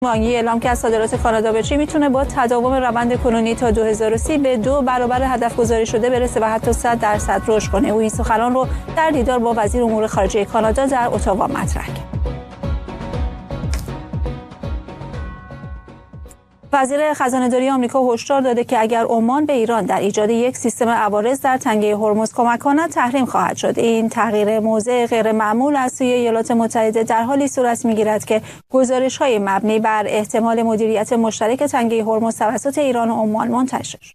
وانگی اعلام کرد صادرات کانادا به چین میتونه با تداوم روند کنونی تا 2030 به 2 برابر هدف گذاری شده برسه و حتی 100% رشد کنه. او این سخنان رو در دیدار با وزیر امور خارجه کانادا در اتاوا مطرح کرد. وزیر خزانه‌داری آمریکا هشدار داده که اگر عمان به ایران در ایجاد یک سیستم عوارض در تنگه هرمز کمک کند، تحریم خواهد شد. این تغییر موضع غیر معمول از سوی ایالات متحده در حالی صورت می‌گیرد که گزارش‌های مبنی بر احتمال مدیریت مشترک تنگه هرمز توسط ایران و عمان منتشر شد.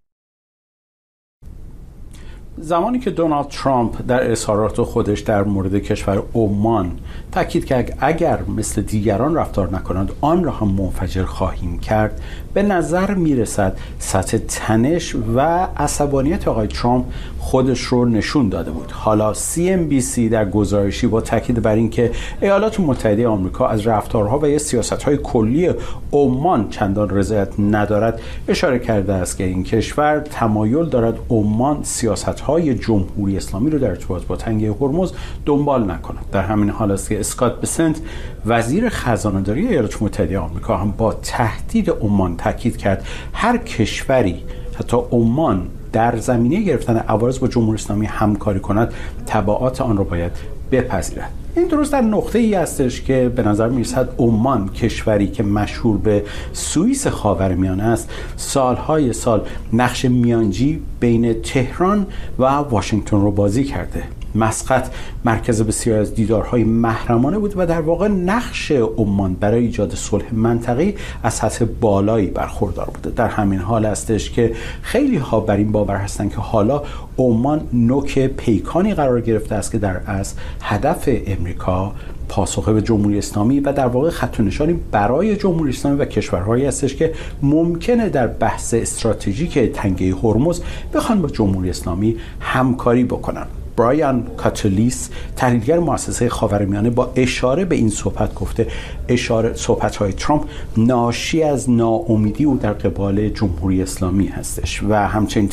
زمانی که دونالد ترامپ در اظهارات خودش در مورد کشور عمان تاکید کرد اگر مثل دیگران رفتار نکنند آن را هم منفجر خواهیم کرد، به نظر میرسد سطح تنش و عصبانیت آقای ترامپ خودش رو نشون داده بود. حالا CNBC در گزارشی با تاکید بر اینکه ایالات متحده آمریکا از رفتارها و سیاست‌های کلی عمان چندان رضایت ندارد، اشاره کرده است که این کشور تمایل دارد عمان سیاست‌های جمهوری اسلامی رو در ارتباط با تنگه هرمز دنبال نکند. در همین حال است که اسکات بسنت وزیر خزانه‌داری ایالات متحده آمریکا هم با تهدید عمان تاکید کرد هر کشوری حتی عمان در زمینه گرفتن عوارض با جمهوری اسلامی همکاری کند، تبعات آن را باید بپذیرد. این درست در نقطه ای هستش که به نظر میرسد عمان، کشوری که مشهور به سوئیس خاورمیانه است، سالهای سال نقش میانجی بین تهران و واشنگتن رو بازی کرده. مسقط مرکز بسیار از دیدارهای محرمانه بود و در واقع نقش عمان برای ایجاد صلح منطقه‌ای از سطح بالایی برخوردار بوده. در همین حال هستش که خیلی ها بر این باور هستند که حالا عمان نوک پیکانی قرار گرفته است که در اصل هدف امریکا پاسخ به جمهوری اسلامی و در واقع خط و نشانی برای جمهوری اسلامی و کشورهایی هستش که ممکنه در بحث استراتژیک تنگه هرمز بخوان با جمهوری اسلامی همکاری بکنن. برایان کاتولیس، تحلیلگر مؤسسه خاورمیانه، با اشاره به این صحبت گفته صحبت‌های ترامپ ناشی از ناامیدی او در قبال جمهوری اسلامی هستش و همچنین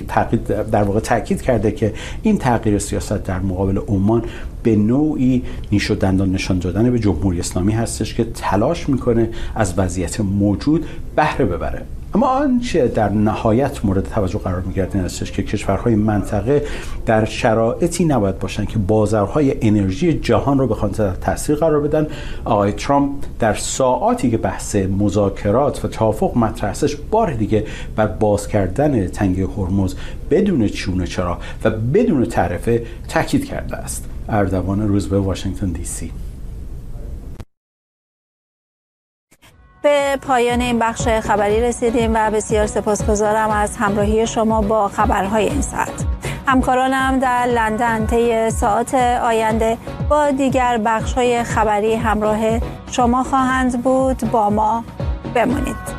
در واقع تاکید کرده که این تغییر سیاست در مقابل عمان به نوعی نیش و دندان نشان دادن به جمهوری اسلامی هستش که تلاش میکنه از وضعیت موجود بهره ببره. اما آنچه در نهایت مورد توجه قرار می‌گیرد این است که کشورهای منطقه در شرایطی نباید باشند که بازارهای انرژی جهان رو بخوان تحت تاثیر قرار بدن. آقای ترامپ در ساعاتی که بحث مذاکرات و توافق مطرح است، بار دیگه بر باز کردن تنگه هرمز بدون چونه چرا و بدون تعرفه تاکید کرده است. اردوان روزبه، واشنگتن دی سی. به پایان این بخش خبری رسیدیم و بسیار سپاسگزارم از همراهی شما با خبرهای این ساعت. همکارانم در لندن طی ساعات آینده با دیگر بخش‌های خبری همراه شما خواهند بود. با ما بمانید.